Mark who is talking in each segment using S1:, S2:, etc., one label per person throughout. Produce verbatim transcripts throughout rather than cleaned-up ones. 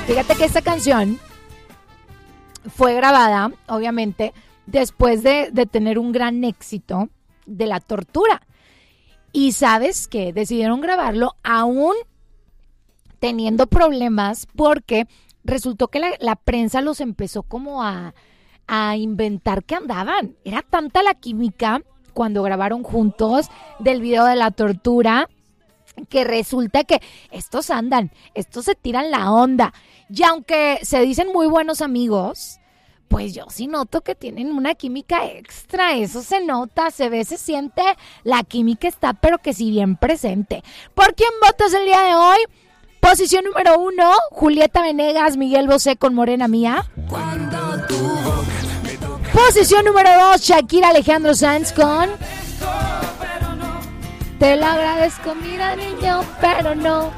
S1: Fíjate que esta canción fue grabada, obviamente, después de, de tener un gran éxito de La Tortura. Y ¿sabes qué? Decidieron grabarlo aún teniendo problemas porque resultó que la, la prensa los empezó como a, a inventar que andaban. Era tanta la química cuando grabaron juntos del video de La Tortura que resulta que estos andan, estos se tiran la onda. Y aunque se dicen muy buenos amigos, pues yo sí noto que tienen una química extra. Eso se nota, se ve, se siente. La química está, pero que sí bien presente. ¿Por quién votas el día de hoy? Posición número uno, Julieta Venegas, Miguel Bosé con Morena Mía. Posición número dos, Shakira, Alejandro Sanz con Te lo agradezco, mira niño, pero no.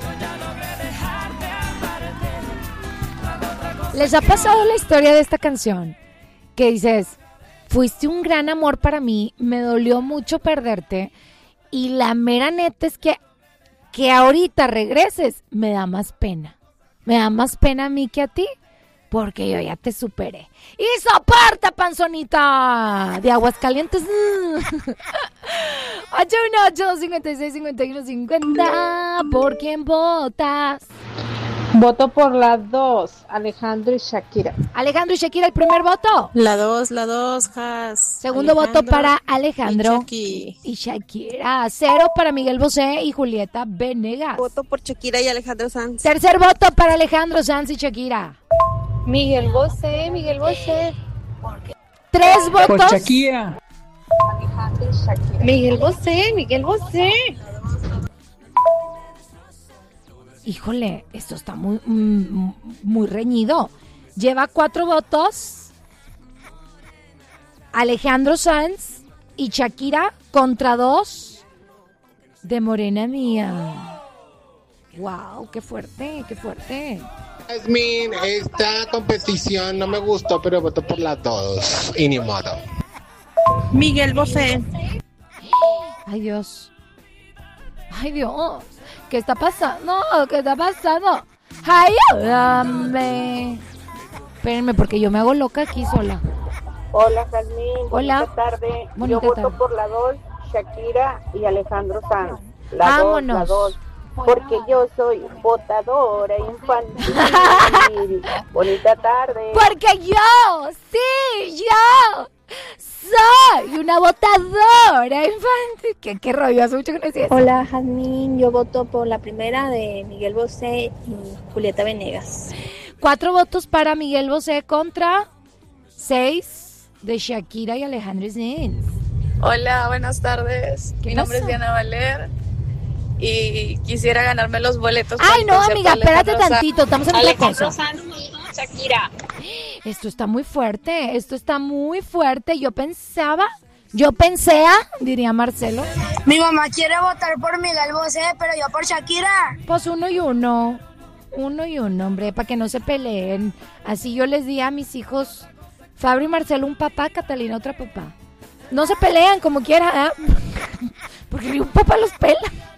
S1: ¿Les ha pasado la historia de esta canción? Que dices, fuiste un gran amor para mí, me dolió mucho perderte y la mera neta es que, que ahorita regreses me da más pena. Me da más pena a mí que a ti porque yo ya te superé. ¡Y soporta, panzonita! De Aguascalientes. ocho uno ocho, cincuenta y seis, cincuenta y uno, cincuenta. ¿Por quién votas?
S2: Voto por la dos, Alejandro y Shakira.
S1: Alejandro y Shakira, el primer voto.
S3: La dos, la dos, Has.
S1: Segundo
S3: Alejandro
S1: voto para Alejandro
S3: y,
S1: y Shakira. Cero para Miguel Bosé y Julieta Venegas.
S3: Voto por Shakira y Alejandro Sanz.
S1: Tercer voto para Alejandro Sanz y Shakira.
S2: Miguel Bosé, Miguel Bosé.
S1: Tres votos.
S4: Por Shakira.
S2: Alejandro y Shakira. Miguel Bosé, Miguel Bosé.
S1: Híjole, esto está muy, muy, muy reñido. Lleva cuatro votos Alejandro Sanz y Shakira contra dos de Morena Mía. Wow, qué fuerte, qué fuerte.
S5: Yasmin, esta competición no me gustó, pero voto por las dos. Y ni modo.
S3: Miguel Bosé.
S1: Ay, Dios. Ay, Dios. ¿Qué está pasando? ¿Qué está pasando? ¡Ay, ayúdame! Espérenme, porque yo me hago loca aquí sola.
S6: Hola, Jazmín.
S1: Hola.
S6: Bonita tarde.
S1: Bonita
S6: yo voto
S1: tarde.
S6: por la dos, Shakira y Alejandro Sanz. La
S1: Vámonos.
S6: dos, la dos. Porque yo soy votadora infantil. Bonita tarde.
S1: Porque yo, sí, yo soy una votadora infantil. ¿Qué, qué rollo? Hace mucho que no decía eso.
S7: Hola, Jazmín. Yo voto por la primera de Miguel Bosé y Julieta Venegas.
S1: Cuatro votos para Miguel Bosé contra seis de Shakira y Alejandro Sanz.
S8: Hola, buenas tardes. Mi nombre es Diana Valer y quisiera ganarme los boletos.
S1: Ay, no, amiga, espérate
S8: Alejandro
S1: tantito, estamos en otra cosa.
S8: Sanz, Shakira.
S1: Esto está muy fuerte, esto está muy fuerte. Yo pensaba, yo pensé, diría Marcelo.
S9: Mi mamá quiere votar por Miguel Bosé, pero yo por Shakira.
S1: Pues uno y uno, uno y uno, hombre, para que no se peleen. Así yo les di a mis hijos, Fabri y Marcelo, un papá, Catalina otro papá. No se pelean como quiera, ¿eh? Porque ni un papá los pela.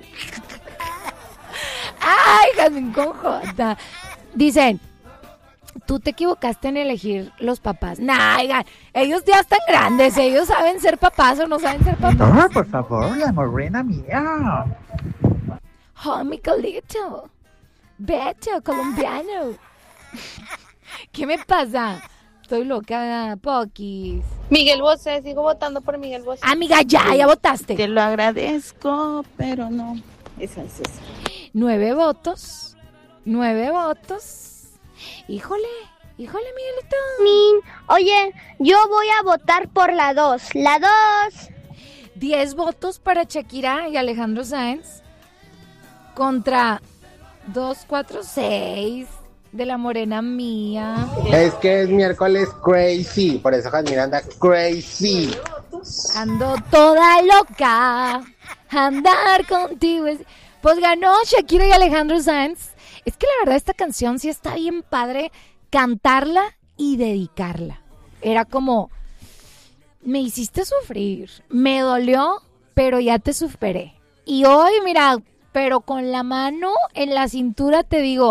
S1: Ay, Jazmín con J. Dicen, tú te equivocaste en elegir los papás. Nah, oigan, ellos ya están grandes, ellos saben ser papás o no saben ser papás.
S4: No, por favor, la Morena Mía.
S1: Oh, mi colito. Beto, colombiano. ¿Qué me pasa? Estoy loca, Poquis.
S2: Miguel Bosé, sigo votando por Miguel Bosé.
S1: Amiga, ya, ya votaste.
S3: Te lo agradezco, pero no. Esa es esa.
S1: Nueve votos. Nueve votos. Híjole, híjole, Miguelito.
S9: Min, oye, yo voy a votar por la dos. La dos.
S1: Diez votos para Shakira y Alejandro Sanz contra dos, cuatro, seis de la Morena Mía.
S5: Es que es miércoles crazy, por eso Jazmín anda crazy.
S1: Ando toda loca, andar contigo. es- Pues ganó Shakira y Alejandro Sanz. Es que la verdad esta canción sí está bien padre cantarla y dedicarla. Era como, me hiciste sufrir, me dolió, pero ya te superé. Y hoy, mira, pero con la mano en la cintura te digo,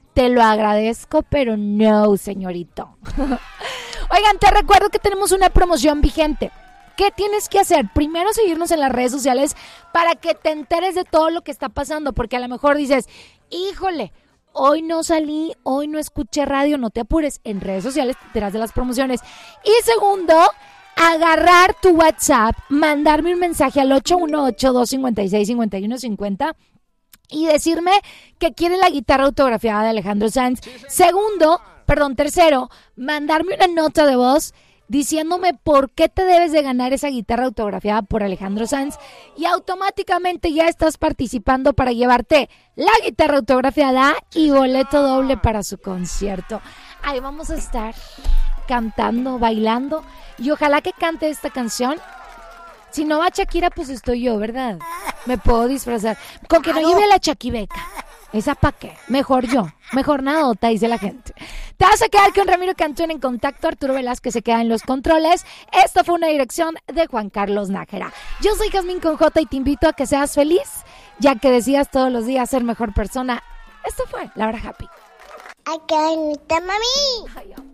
S1: Te lo agradezco, pero no, señorito. Oigan, te recuerdo que tenemos una promoción vigente. ¿Qué tienes que hacer? Primero, seguirnos en las redes sociales para que te enteres de todo lo que está pasando, porque a lo mejor dices, híjole, hoy no salí, hoy no escuché radio, no te apures. En redes sociales te enteras de las promociones. Y segundo, agarrar tu WhatsApp, mandarme un mensaje al ocho uno ocho, dos cinco seis, cinco uno cinco cero y decirme que quiere la guitarra autografiada de Alejandro Sanz. Segundo, perdón, tercero, mandarme una nota de voz diciéndome por qué te debes de ganar esa guitarra autografiada por Alejandro Sanz, y automáticamente ya estás participando para llevarte la guitarra autografiada y boleto doble para su concierto. Ahí vamos a estar cantando, bailando, y ojalá que cante esta canción. Si no va Shakira, pues estoy yo, ¿verdad? Me puedo disfrazar. Con que no lleve a la Chaquibeca. ¿Esa pa' qué? Mejor yo. Mejor nadota, dice la gente. Te vas a quedar con Ramiro Cantú en Contacto. Arturo Velázquez se queda en los controles. Esto fue una dirección de Juan Carlos Nájera. Yo soy Jazmín con J y te invito a que seas feliz, ya que decidas todos los días ser mejor persona. Esto fue La Hora Happy.
S9: Ay, que mami.
S1: Ay,